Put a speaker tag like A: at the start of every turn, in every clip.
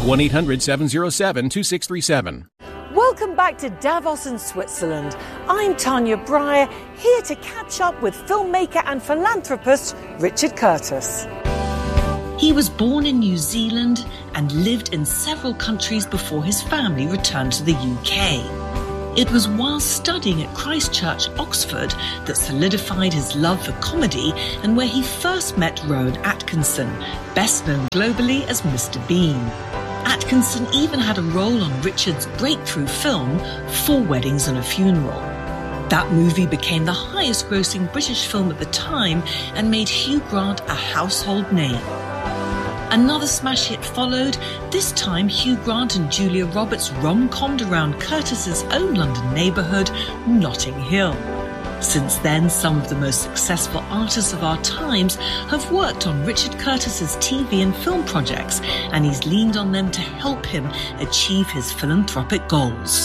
A: 1-800-707-2637.
B: Welcome back to Davos in Switzerland. I'm Tanya Breyer, here to catch up with filmmaker and philanthropist Richard Curtis.
C: He was born in New Zealand and lived in several countries before his family returned to the UK. It was while studying at Christ Church, Oxford, that solidified his love for comedy and where he first met Rowan Atkinson, best known globally as Mr. Bean. Atkinson even had a role on Richard's breakthrough film, 4 Weddings and a Funeral. That movie became the highest-grossing British film at the time and made Hugh Grant a household name. Another smash hit followed, this time Hugh Grant and Julia Roberts rom-commed around Curtis's own London neighbourhood, Notting Hill. Since then, some of the most successful artists of our times have worked on Richard Curtis's TV and film projects, and he's leaned on them to help him achieve his philanthropic goals.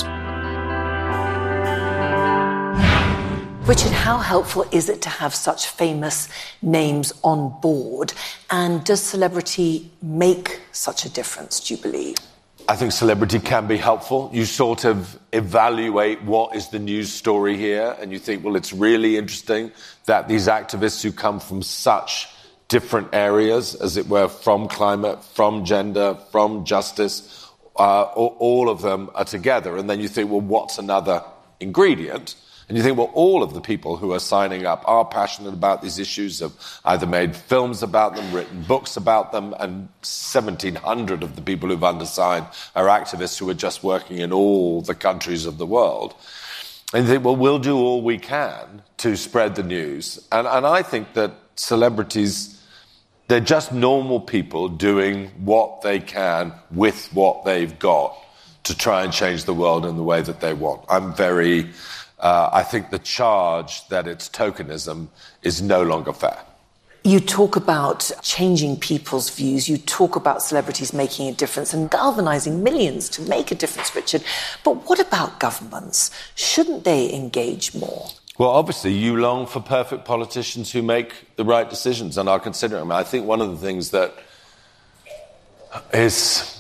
B: Richard, how helpful is it to have such famous names on board? And does celebrity make such a difference, do you believe?
D: I think celebrity can be helpful. You sort of evaluate what is the news story here, and you think, well, it's really interesting that these activists who come from such different areas, as it were, from climate, from gender, from justice, all of them are together. And then you think, well, what's another ingredient? And you think, well, all of the people who are signing up are passionate about these issues, have either made films about them, written books about them, and 1,700 of the people who've undersigned are activists who are just working in all the countries of the world. And you think, well, we'll do all we can to spread the news. And I think that celebrities, they're just normal people doing what they can with what they've got to try and change the world in the way that they want. I think the charge that it's tokenism is no longer fair.
B: You talk about changing people's views. You talk about celebrities making a difference and galvanising millions to make a difference, Richard. But what about governments? Shouldn't they engage more?
D: Well, obviously, you long for perfect politicians who make the right decisions and are considering them. I think one of the things that is,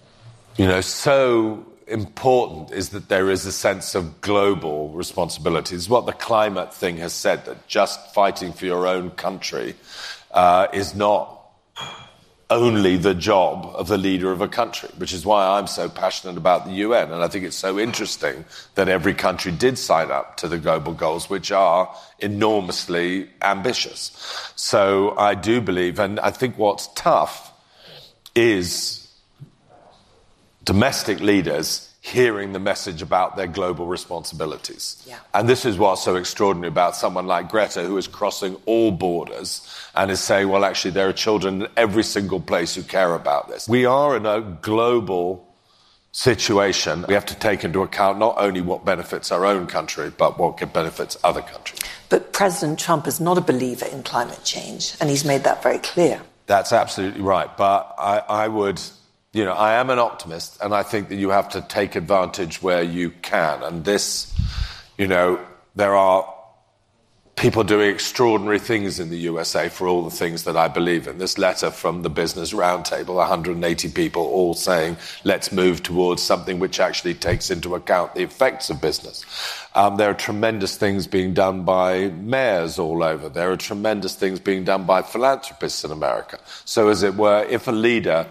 D: so important is that there is a sense of global responsibility. It's what the climate thing has said, that just fighting for your own country is not only the job of the leader of a country, which is why I'm so passionate about the UN. And I think it's so interesting that every country did sign up to the global goals, which are enormously ambitious. So I do believe, and I think what's tough is domestic leaders hearing the message about their global responsibilities. Yeah. And this is what's so extraordinary about someone like Greta, who is crossing all borders and is saying, well, actually, there are children in every single place who care about this. We are in a global situation. We have to take into account not only what benefits our own country, but what benefits other countries.
B: But President Trump is not a believer in climate change, and he's made that very clear.
D: That's absolutely right. But I would... I am an optimist, and I think that you have to take advantage where you can. And this, there are people doing extraordinary things in the USA for all the things that I believe in. This letter from the Business Roundtable, 180 people all saying, let's move towards something which actually takes into account the effects of business. There are tremendous things being done by mayors all over. There are tremendous things being done by philanthropists in America. So, as it were, if a leader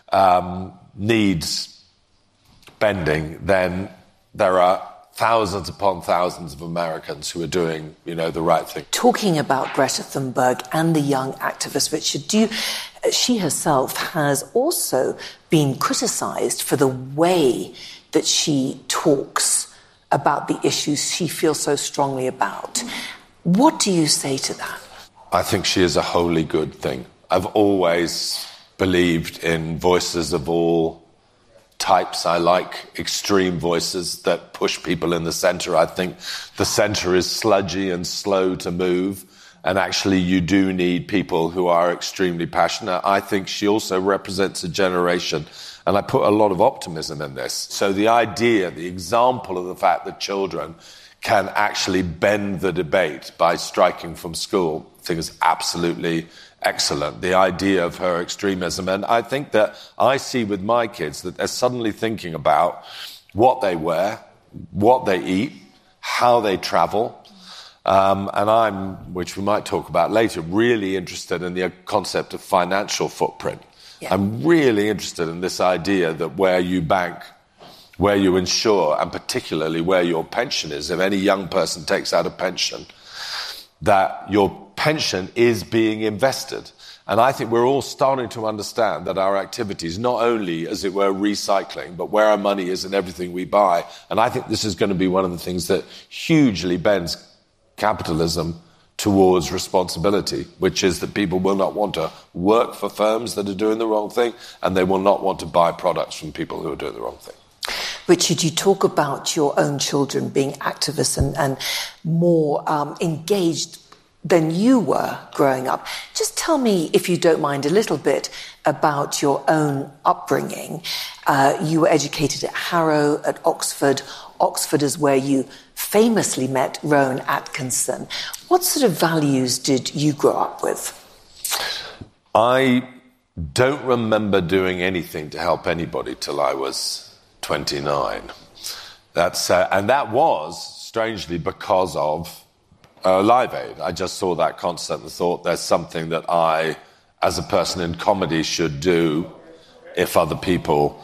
D: needs bending, then there are thousands upon thousands of Americans who are doing, the right thing.
B: Talking about Greta Thunberg and the young activist, Richard, she herself has also been criticised for the way that she talks about the issues she feels so strongly about. What do you say to that?
D: I think she is a wholly good thing. I've always believed in voices of all types. I like extreme voices that push people in the centre. I think the centre is sludgy and slow to move, and actually you do need people who are extremely passionate. I think she also represents a generation, and I put a lot of optimism in this. So the idea, the example of the fact that children can actually bend the debate by striking from school, I think is absolutely excellent, the idea of her extremism. And I think that I see with my kids that they're suddenly thinking about what they wear, what they eat, how they travel. And I'm, which we might talk about later, really interested in the concept of financial footprint. Yeah. I'm really interested in this idea that where you bank, where you insure, and particularly where your pension is, if any young person takes out a pension, that your pension is being invested. And I think we're all starting to understand that our activities, not only, as it were, recycling, but where our money is in everything we buy. And I think this is going to be one of the things that hugely bends capitalism towards responsibility, which is that people will not want to work for firms that are doing the wrong thing, and they will not want to buy products from people who are doing the wrong thing.
B: Richard, you talk about your own children being activists and more engaged than you were growing up. Just tell me, if you don't mind, a little bit about your own upbringing. You were educated at Harrow, at Oxford. Oxford is where you famously met Rowan Atkinson. What sort of values did you grow up with?
D: I don't remember doing anything to help anybody till I was 29. And that was, strangely, because of Live Aid. I just saw that concert and thought there's something that I, as a person in comedy, should do if other people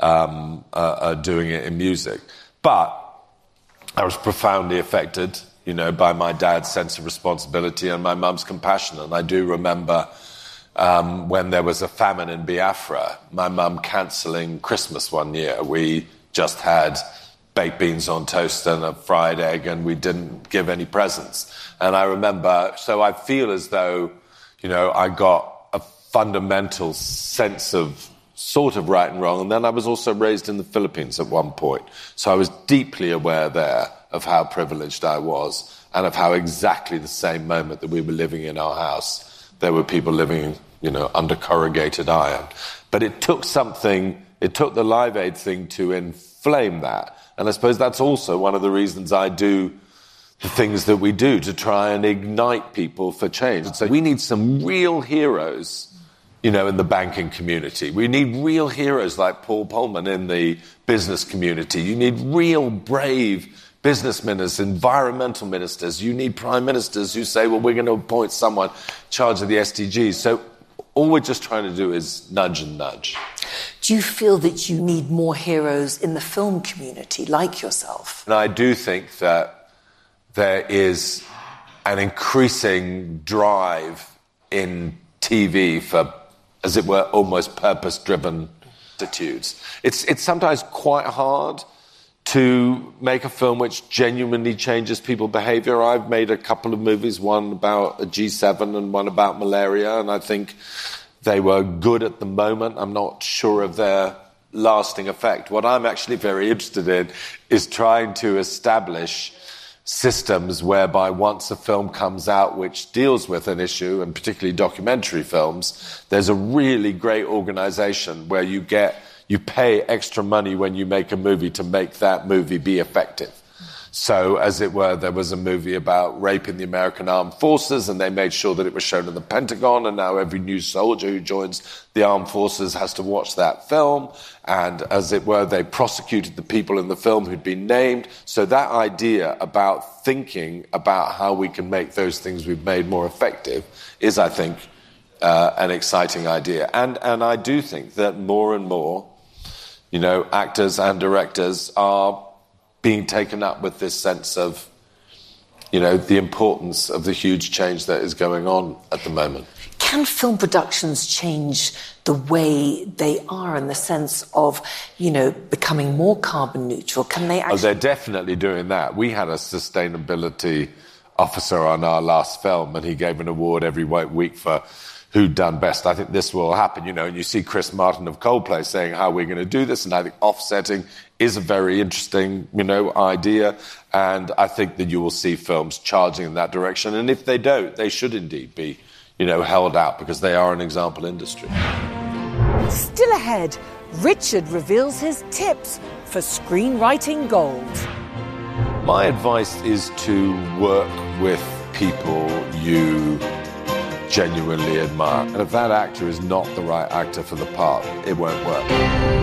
D: are doing it in music. But I was profoundly affected, by my dad's sense of responsibility and my mum's compassion. And I do remember when there was a famine in Biafra, my mum cancelling Christmas one year. We just had baked beans on toast and a fried egg, and we didn't give any presents. And I remember, so I feel as though, I got a fundamental sense of sort of right and wrong. And then I was also raised in the Philippines at one point. So I was deeply aware there of how privileged I was and of how exactly the same moment that we were living in our house, there were people living, under corrugated iron. But it took the Live Aid thing to inflame that. And I suppose that's also one of the reasons I do the things that we do, to try and ignite people for change. And so we need some real heroes, in the banking community. We need real heroes like Paul Polman in the business community. You need real brave business ministers, environmental ministers. You need prime ministers who say, well, we're going to appoint someone in charge of the SDGs. So all we're just trying to do is nudge and nudge.
B: Do you feel that you need more heroes in the film community like yourself?
D: And I do think that there is an increasing drive in TV for, as it were, almost purpose-driven attitudes. It's sometimes quite hard to make a film which genuinely changes people's behaviour. I've made a couple of movies, one about a G7 and one about malaria, and I think they were good at the moment. I'm not sure of their lasting effect. What I'm actually very interested in is trying to establish systems whereby once a film comes out which deals with an issue, and particularly documentary films, there's a really great organisation where you pay extra money when you make a movie to make that movie be effective. So, as it were, there was a movie about rape in the American Armed Forces, and they made sure that it was shown in the Pentagon, and now every new soldier who joins the armed forces has to watch that film. And, as it were, they prosecuted the people in the film who'd been named. So that idea about thinking about how we can make those things we've made more effective is, I think, an exciting idea. And I do think that more and more, actors and directors are being taken up with this sense of, the importance of the huge change that is going on at the moment.
B: Can film productions change the way they are in the sense of, becoming more carbon neutral? Can they actually...
D: Oh, they're definitely doing that. We had a sustainability officer on our last film, and he gave an award every week for who'd done best. I think this will happen, and you see Chris Martin of Coldplay saying how we're going to do this, and I think offsetting is a very interesting, idea, and I think that you will see films charging in that direction, and if they don't, they should indeed be, held out, because they are an example industry.
E: Still ahead, Richard reveals his tips for screenwriting gold.
D: My advice is to work with people you genuinely admire. And if that actor is not the right actor for the part, it won't work.